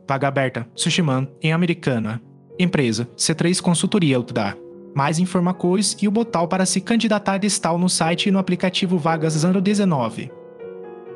Vaga aberta, Sushiman, em Americana. Empresa, C3 Consultoria Utda. Mais informações e o botão para se candidatar está no site e no aplicativo Vagas 019.